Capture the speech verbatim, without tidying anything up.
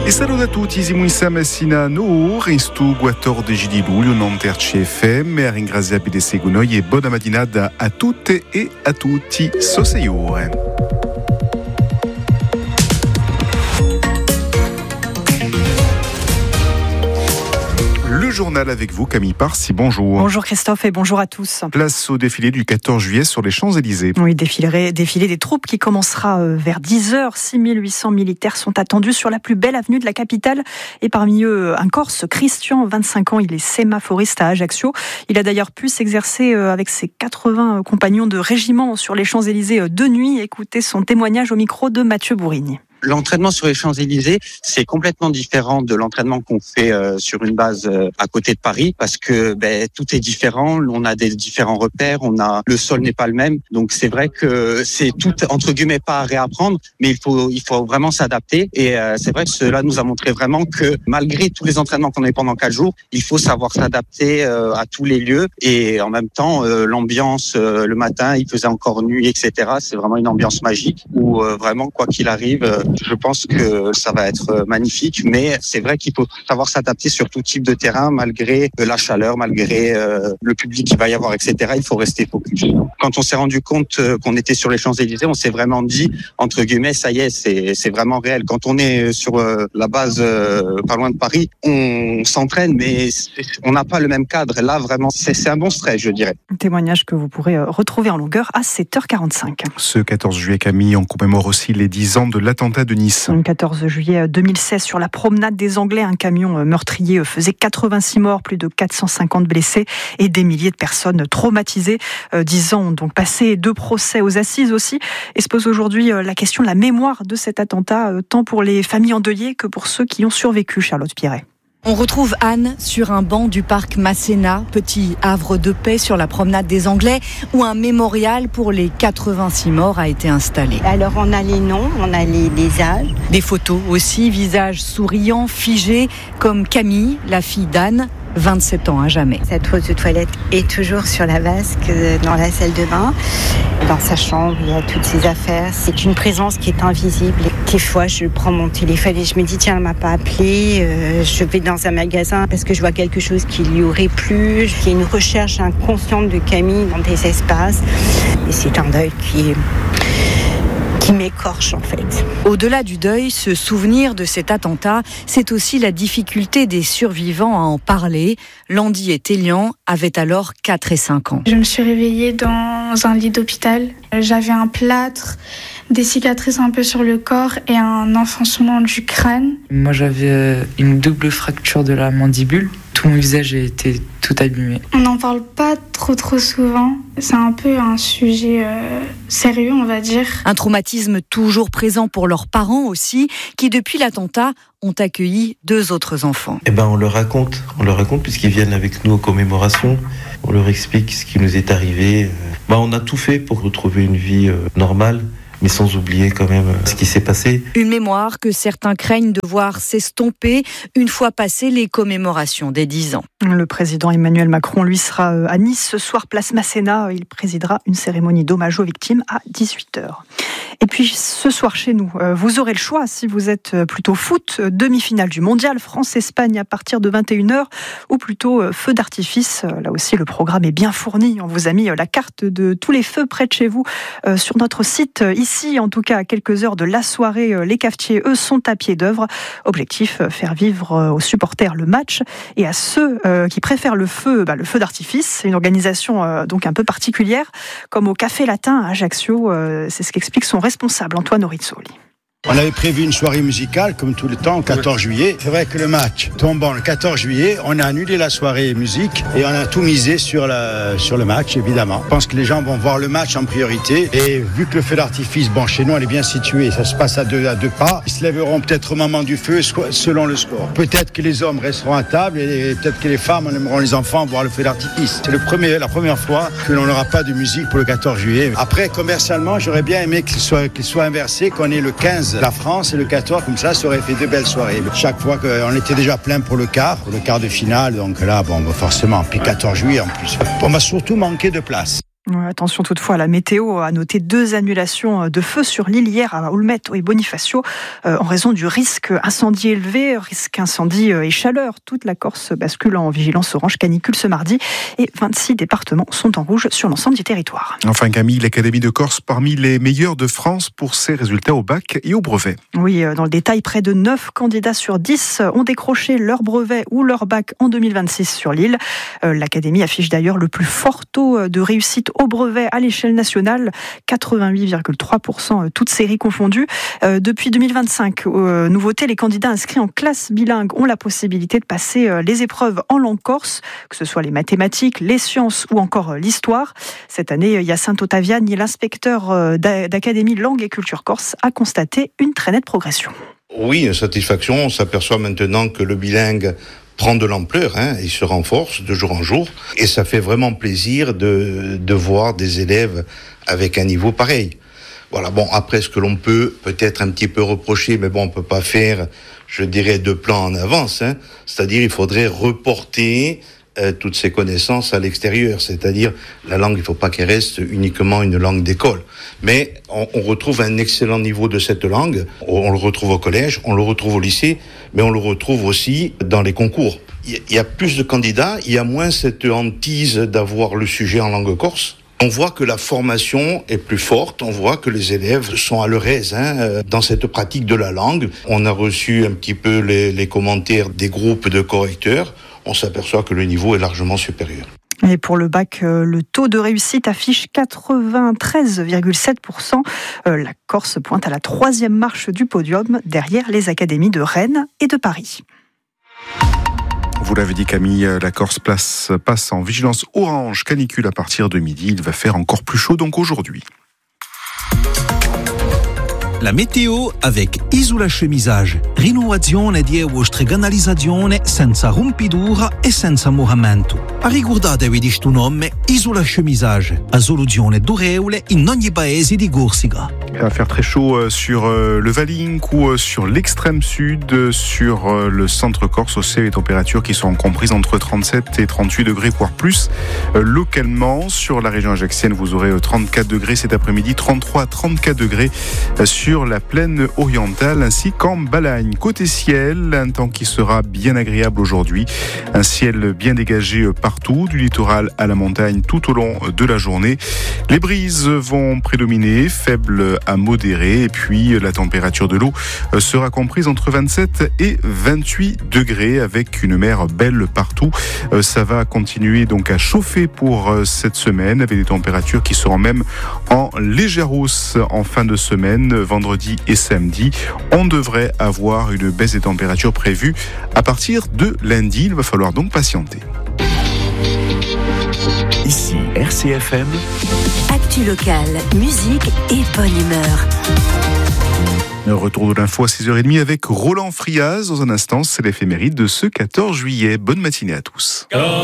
E saluto a tutti, siamo insieme a Nour, in stu quattordici di luglio, non terce F M, ringraziabile seguo noi e buona mattinata a tutte e a tutti, so sei ore. Le journal avec vous, Camille Parsi, bonjour. Bonjour Christophe et bonjour à tous. Place au défilé du quatorze juillet sur les Champs-Élysées. Oui, défilé, défilé des troupes qui commencera vers dix heures. six mille huit cents militaires sont attendus sur la plus belle avenue de la capitale. Et parmi eux, un Corse, Christian, vingt-cinq ans, il est sémaphoriste à Ajaccio. Il a d'ailleurs pu s'exercer avec ses quatre-vingts compagnons de régiment sur les Champs-Élysées de nuit. Écoutez son témoignage au micro de Mathieu Bourigny. L'entraînement sur les Champs-Élysées, c'est complètement différent de l'entraînement qu'on fait euh, sur une base euh, à côté de Paris, parce que ben, tout est différent. On a des différents repères, on a le sol n'est pas le même, donc c'est vrai que c'est tout entre guillemets pas à réapprendre, mais il faut il faut vraiment s'adapter. Et euh, c'est vrai que cela nous a montré vraiment que malgré tous les entraînements qu'on a eu pendant quatre jours, il faut savoir s'adapter euh, à tous les lieux. Et en même temps, euh, l'ambiance euh, le matin, il faisait encore nuit, et cetera. C'est vraiment une ambiance magique où euh, vraiment quoi qu'il arrive. Euh, Je pense que ça va être magnifique, mais c'est vrai qu'il faut savoir s'adapter sur tout type de terrain, malgré la chaleur, malgré euh, le public qu'il va y avoir, et cetera. Il faut rester focus. Quand on s'est rendu compte qu'on était sur les Champs-Élysées, on s'est vraiment dit, entre guillemets, ça y est, c'est, c'est vraiment réel. Quand on est sur euh, la base euh, pas loin de Paris, on s'entraîne, mais on n'a pas le même cadre. Là, vraiment, c'est, c'est un bon stress, je dirais. Un témoignage que vous pourrez retrouver en longueur à sept heures quarante-cinq. Ce quatorze juillet, Camille, on commémore aussi les dix ans de l'attentat de Nice. Le quatorze juillet deux mille seize, sur la promenade des Anglais, un camion meurtrier faisait quatre-vingt-six morts, plus de quatre cent cinquante blessés et des milliers de personnes traumatisées. Dix ans ont donc passé, deux procès aux assises aussi. Et se pose aujourd'hui la question de la mémoire de cet attentat, tant pour les familles endeuillées que pour ceux qui ont survécu, Charlotte Piret. On retrouve Anne sur un banc du parc Masséna, petit havre de paix sur la promenade des Anglais, où un mémorial pour les quatre-vingt-six morts a été installé. Alors on a les noms, on a les, les âges. Des photos aussi, visages souriants, figés, comme Camille, la fille d'Anne, vingt-sept ans à jamais. Sa trousse de toilette est toujours sur la vasque dans la salle de bain. Dans sa chambre, il y a toutes ses affaires. C'est une présence qui est invisible. Des fois, je prends mon téléphone et je me dis, tiens, elle m'a pas appelé. Euh, je vais dans un magasin parce que je vois quelque chose qui lui aurait plu. Il y a une recherche inconsciente de Camille dans des espaces. Et c'est un deuil qui est... qui m'écorche en fait. Au-delà du deuil, ce souvenir de cet attentat, c'est aussi la difficulté des survivants à en parler. Landy et Télian avaient alors quatre et cinq ans. Je me suis réveillée dans un lit d'hôpital. J'avais un plâtre, des cicatrices un peu sur le corps et un enfoncement du crâne. Moi j'avais une double fracture de la mandibule. Tout mon visage était tout abîmé. On n'en parle pas trop trop souvent. C'est un peu un sujet euh, sérieux, on va dire. Un traumatisme toujours présent pour leurs parents aussi, qui depuis l'attentat ont accueilli deux autres enfants. Eh ben on leur raconte, on leur raconte puisqu'ils viennent avec nous aux commémorations. On leur explique ce qui nous est arrivé. Ben, on a tout fait pour retrouver une vie euh, normale, mais sans oublier quand même ce qui s'est passé. Une mémoire que certains craignent de voir s'estomper une fois passées les commémorations des dix ans. Le président Emmanuel Macron, lui, sera à Nice ce soir, place Masséna. Il présidera une cérémonie d'hommage aux victimes à dix-huit heures. Et puis ce soir chez nous, vous aurez le choix si vous êtes plutôt foot, demi-finale du mondial, France-Espagne à partir de vingt et une heures, ou plutôt feu d'artifice. Là aussi, le programme est bien fourni. On vous a mis la carte de tous les feux près de chez vous sur notre site. Ici, en tout cas, à quelques heures de la soirée, les cafetiers, eux, sont à pied d'œuvre. Objectif, faire vivre aux supporters le match et à ceux qui préfèrent le feu, bah, le feu d'artifice. C'est une organisation donc un peu particulière, comme au Café Latin à Ajaccio. C'est ce qu'explique son responsable, Antoine Orizzoli. On avait prévu une soirée musicale, comme tout le temps, le quatorze juillet. C'est vrai que le match tombant le quatorze juillet, on a annulé la soirée musique et on a tout misé sur, la, sur le match, évidemment. Je pense que les gens vont voir le match en priorité. Et vu que le feu d'artifice, bon, chez nous, elle est bien située. Ça se passe à deux, à deux pas. Ils se lèveront peut-être au moment du feu, selon le score. Peut-être que les hommes resteront à table et peut-être que les femmes emmèneront les enfants voir le feu d'artifice. C'est le premier, la première fois que l'on n'aura pas de musique pour le quatorze juillet. Après, commercialement, j'aurais bien aimé qu'il soit, qu'il soit inversé, qu'on ait le quinze la France et le quatorze, comme ça, ça aurait fait de belles soirées. Chaque fois qu'on était déjà plein pour le quart, pour le quart de finale, donc là, bon, forcément, puis quatorze juillet en plus. On va surtout manquer de place. Ouais, attention toutefois à la météo, à noter deux annulations de feu sur l'île hier à Olmeto et Bonifacio euh, en raison du risque incendie élevé, risque incendie et chaleur. Toute la Corse bascule en vigilance orange canicule ce mardi et vingt-six départements sont en rouge sur l'ensemble du territoire. Enfin Camille, l'Académie de Corse parmi les meilleurs de France pour ses résultats au bac et au brevet. Oui, dans le détail, près de neuf candidats sur dix ont décroché leur brevet ou leur bac en deux mille vingt-six sur l'île. L'Académie affiche d'ailleurs le plus fort taux de réussite au brevet à l'échelle nationale, quatre-vingt-huit virgule trois pour cent toutes séries confondues. Euh, depuis deux mille vingt-cinq, euh, nouveauté, les candidats inscrits en classe bilingue ont la possibilité de passer euh, les épreuves en langue corse, que ce soit les mathématiques, les sciences ou encore euh, l'histoire. Cette année, Hyacinthe Ottaviani, l'inspecteur euh, d'Académie Langue et Culture Corse, a constaté une très nette progression. Oui, une satisfaction. On s'aperçoit maintenant que le bilingue prend de l'ampleur, hein, il se renforce de jour en jour, et ça fait vraiment plaisir de, de voir des élèves avec un niveau pareil. Voilà, bon, après, ce que l'on peut peut-être un petit peu reprocher, mais bon, on peut pas faire, je dirais, de plan en avance, hein, c'est-à-dire il faudrait reporter euh, toutes ces connaissances à l'extérieur, c'est-à-dire la langue, il faut pas qu'elle reste uniquement une langue d'école. Mais on, on retrouve un excellent niveau de cette langue, on, on le retrouve au collège, on le retrouve au lycée, mais on le retrouve aussi dans les concours. Il y a plus de candidats, il y a moins cette hantise d'avoir le sujet en langue corse. On voit que la formation est plus forte, on voit que les élèves sont à leur aise hein, dans cette pratique de la langue. On a reçu un petit peu les, les commentaires des groupes de correcteurs. On s'aperçoit que le niveau est largement supérieur. Et pour le bac, le taux de réussite affiche quatre-vingt-treize virgule sept pour cent. La Corse pointe à la troisième marche du podium, derrière les académies de Rennes et de Paris. Vous l'avez dit Camille, la Corse place, passe en vigilance orange canicule à partir de midi. Il va faire encore plus chaud donc aujourd'hui. La météo avec Isola Chemisage. Rinnovazione di euostreganalizzazione senza rompitura e senza moramento. A ricordatevi di sto nome Isola Chemisage. A soluzione dureule in ogni paese di Corsica. Il va faire très chaud sur le Valink ou sur l'extrême sud, sur le centre corse aussi, les températures qui sont comprises entre trente-sept et trente-huit degrés, voire plus. Localement, sur la région ajaxienne, vous aurez trente-quatre degrés cet après-midi, trente-trois à trente-quatre degrés sur la plaine orientale ainsi qu'en Balagne. Côté ciel, un temps qui sera bien agréable aujourd'hui. Un ciel bien dégagé partout, du littoral à la montagne tout au long de la journée. Les brises vont prédominer, faibles à modérées, et puis la température de l'eau sera comprise entre vingt-sept et vingt-huit degrés avec une mer belle partout. Ça va continuer donc à chauffer pour cette semaine avec des températures qui seront même en légère hausse en fin de semaine, vendredi et samedi. On devrait avoir une baisse des températures prévues à partir de lundi. Il va falloir donc patienter. Ici R C F M. Actu local, musique et bonne humeur. Retour de l'info à six heures trente avec Roland Friaz. Dans un instant, c'est l'éphéméride de ce quatorze juillet. Bonne matinée à tous.